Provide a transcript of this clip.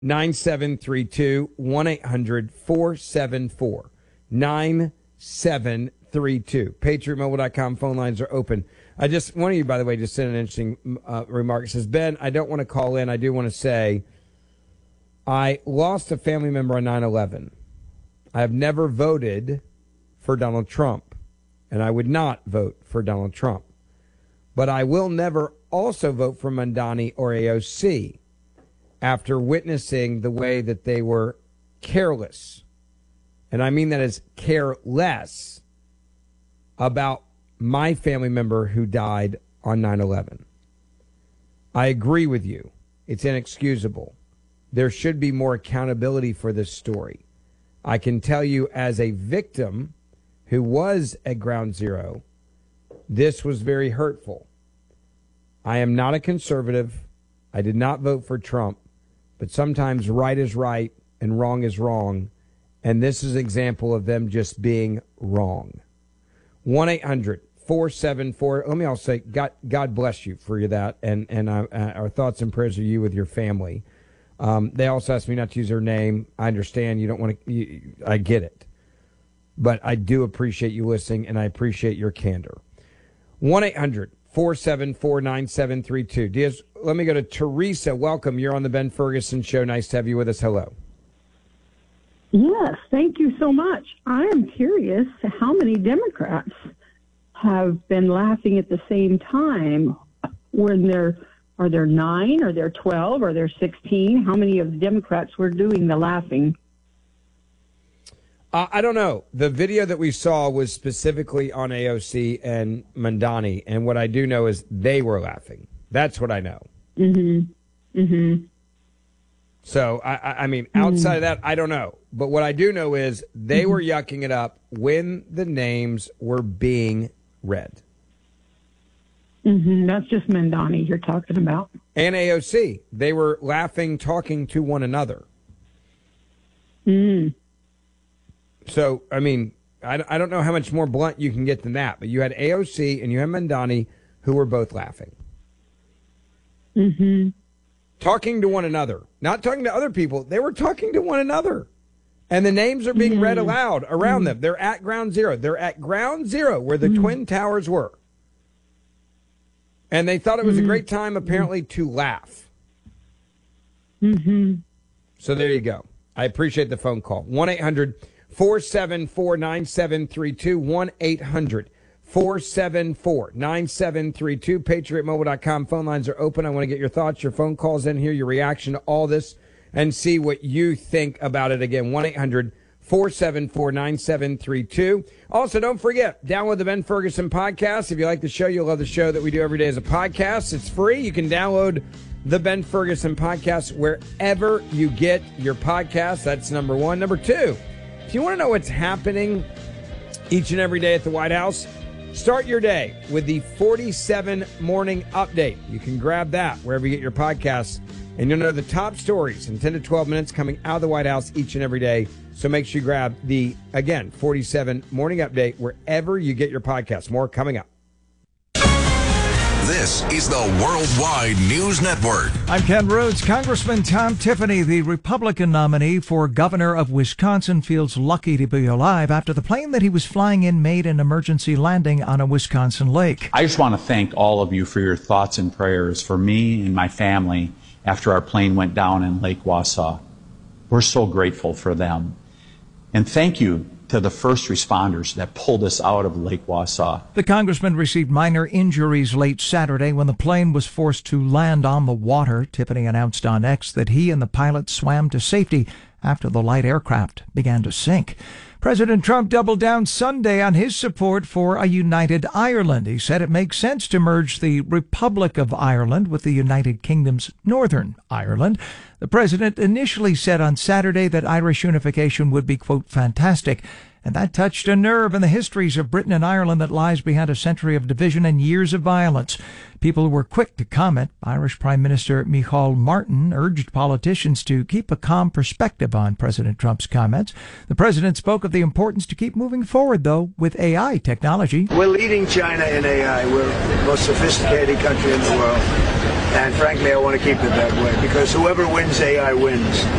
9732, 1-800-474-9732. PatriotMobile.com phone lines are open. One of you, by the way, just sent an interesting remark. It says, Ben, I don't want to call in. I do want to say I lost a family member on 9/11. I have never voted for Donald Trump, and I would not vote for Donald Trump. But I will never also vote for Mamdani or AOC after witnessing the way that they were careless, and I mean that as careless, about my family member who died on 9/11. I agree with you. It's inexcusable. There should be more accountability for this story. I can tell you as a victim who was at Ground Zero, this was very hurtful. I am not a conservative. I did not vote for Trump, but sometimes right is right and wrong is wrong, and this is an example of them just being wrong. 1-800-474. Let me also say, God bless you for that, and our thoughts and prayers are you with your family. They also asked me not to use her name. I understand you don't want to. I get it, but I do appreciate you listening, and I appreciate your candor. 1-800-474-9732. Diaz, let me go to Teresa. Welcome. You're on the Ben Ferguson Show. Nice to have you with us. Hello. Yes, thank you so much. I am curious how many Democrats have been laughing at the same time. Are there 9? Are there 12? Are there 16? How many of the Democrats were doing the laughing? I don't know. The video that we saw was specifically on AOC and Mamdani, and what I do know is they were laughing. That's what I know. Mm-hmm. Mm-hmm. So, I mean, outside of that, I don't know. But what I do know is they were yucking it up when the names were being read. Mm-hmm. That's just Mamdani you're talking about. And AOC. They were laughing, talking to one another. Mm. So, I mean, I don't know how much more blunt you can get than that, but you had AOC and you had Mamdani who were both laughing. Mm-hmm. Talking to one another. Not talking to other people. They were talking to one another. And the names are being read aloud around them. They're at Ground Zero. They're at Ground Zero where the Twin Towers were. And they thought it was a great time, apparently, to laugh. Mm-hmm. So there you go. I appreciate the phone call. 1-800-474-9732. 1-800-474-9732. PatriotMobile.com. Phone lines are open. I want to get your thoughts, your phone calls in here, your reaction to all this, and see what you think about it. Again, 1-800-474-9732. Also, don't forget, download the Ben Ferguson podcast. If you like the show, you'll love the show that we do every day as a podcast. It's free. You can download the Ben Ferguson podcast wherever you get your podcast. That's number one. Number two, if you want to know what's happening each and every day at the White House, start your day with the 47 Morning Update. You can grab that wherever you get your podcasts, and you'll know the top stories in 10 to 12 minutes coming out of the White House each and every day. So make sure you grab the, again, 47 Morning Update wherever you get your podcasts. More coming up. This is the Worldwide News Network. I'm Ken Rhodes. Congressman Tom Tiffany, the Republican nominee for governor of Wisconsin, feels lucky to be alive after the plane that he was flying in made an emergency landing on a Wisconsin lake. I just want to thank all of you for your thoughts and prayers for me and my family after our plane went down in Lake Wausau. We're so grateful for them. And thank you to the first responders that pulled us out of Lake Wausau. The congressman received minor injuries late Saturday when the plane was forced to land on the water. Tiffany announced on X that he and the pilot swam to safety after the light aircraft began to sink. President Trump doubled down Sunday on his support for a united Ireland. He said it makes sense to merge the Republic of Ireland with the United Kingdom's Northern Ireland. The president initially said on Saturday that Irish unification would be, quote, fantastic. And that touched a nerve in the histories of Britain and Ireland that lies behind a century of division and years of violence. People were quick to comment. Irish Prime Minister Micheál Martin urged politicians to keep a calm perspective on President Trump's comments. The president spoke of the importance to keep moving forward, though, with AI technology. We're leading China in AI. We're the most sophisticated country in the world. And frankly, I want to keep it that way because whoever wins AI wins.